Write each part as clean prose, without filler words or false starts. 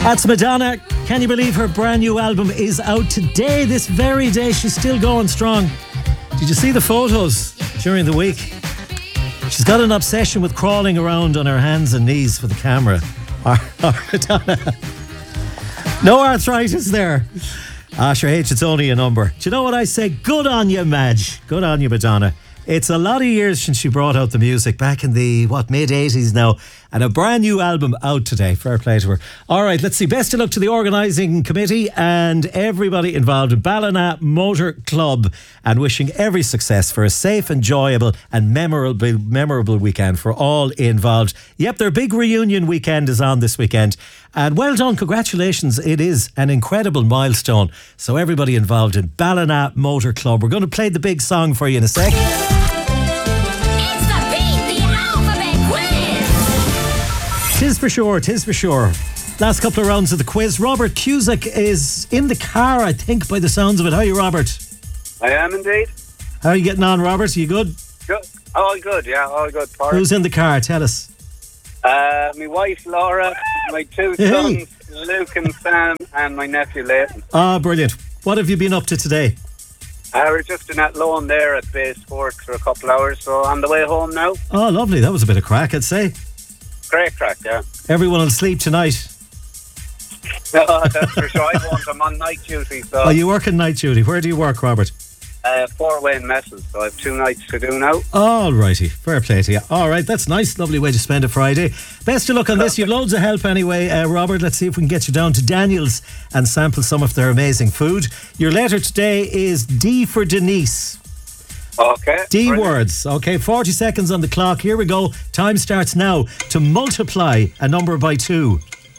That's Madonna. Can you believe her brand new album is out today, this very day? She's still going strong. Did you see the photos during the week? She's got an obsession with crawling around on her hands and knees for the camera. Madonna. No arthritis there. Sure, H, it's only a number. Do you know what I say? Good on you, Madge. Good on you, Madonna. It's a lot of years since she brought out the music, back in the, mid-80s now. And a brand new album out today. Fair play to her. All right, let's see. Best of luck to the organising committee and everybody involved in Ballina Motor Club, and wishing every success for a safe, enjoyable and memorable weekend for all involved. Yep, their big reunion weekend is on this weekend. And well done, congratulations. It is an incredible milestone. So everybody involved in Ballina Motor Club. We're going to play the big song for you in a sec. Tis for sure. Last couple of rounds of the quiz. Robert Cusack is in the car, I think, by the sounds of it. How are you, Robert? I am indeed. How are you getting on, Robert? Are you good? Good. All good, yeah, all good. Part. Who's in the car? Tell us. My wife, Laura, my two sons, Luke and Sam, and my nephew, Leighton. Ah, brilliant. What have you been up to today? We're just in Athlone there at Bay Sports for a couple of hours, so on the way home now. Oh, lovely. That was a bit of crack, I'd say. Great crack, yeah. Everyone will sleep tonight. No, that's for sure. I'm on night duty. So. Oh, you work in night duty. Where do you work, Robert? Fort Wayne Messes, so I have 2 nights to do now. All righty. Fair play to you. All right, that's nice. Lovely way to spend a Friday. Best of luck on this. You've loads of help anyway, Robert. Let's see if we can get you down to Daniel's and sample some of their amazing food. Your letter today is D for Denise. Okay. D words. Okay, 40 seconds on the clock. Here we go. Time starts now. To multiply a number by 2.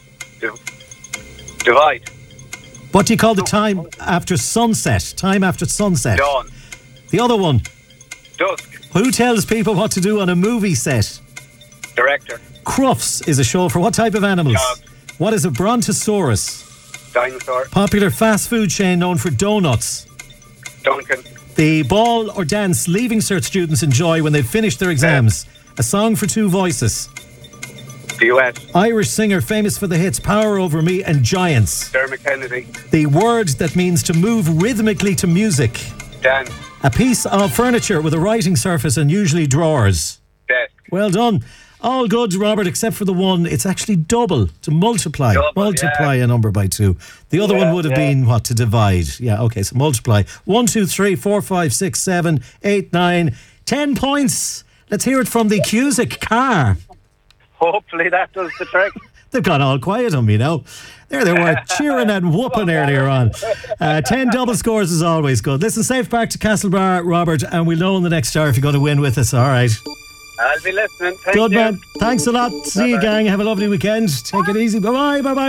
Divide. What do you call the time after sunset? Time after sunset. Dawn. The other one. Dusk. Who tells people what to do on a movie set? Director. Crufts is a show for what type of animals? Dogs. What is a brontosaurus? Dinosaur. Popular fast food chain known for donuts. Duncan. The ball or dance Leaving Cert students enjoy when they've finished their exams. A song for 2 voices. The US. Irish singer famous for the hits Power Over Me and Giants. Dermot Kennedy. The word that means to move rhythmically to music. Dance. A piece of furniture with a writing surface and usually drawers. Desk. Well done. All good, Robert, except for the one. It's actually double, to multiply. Multiply a number by 2. The other one would have been, what, to divide. Yeah, okay, so multiply. 1, 2, 3, 4, 5, 6, 7, 8, 9, 10 points. Let's hear it from the Cusack car. Hopefully that does the trick. They've gone all quiet on me now. There they were, cheering and whooping earlier on. 10 double scores is always good. Listen, safe back to Castlebar, Robert, and we'll know in the next hour if you're going to win with us, all right? I'll be listening. Thank Good you. Man. Thanks a lot. See you, gang. Have a lovely weekend. Take it easy. Bye-bye. Bye-bye.